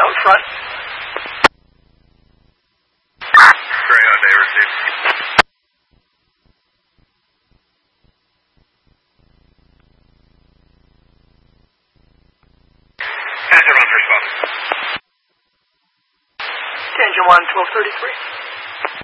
out front. Greyhound A received. Engine 1 for response. Engine 1, 1233.